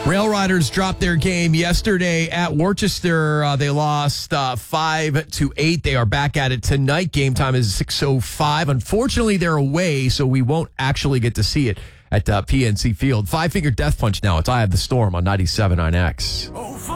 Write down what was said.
Rail Riders dropped their game yesterday at Worcester. They lost 5-8. They are back at it tonight. Game time is 6:05. Unfortunately, they're away, so we won't actually get to see it at PNC Field. Five Finger Death Punch now. It's Eye of the Storm on 97.9 X.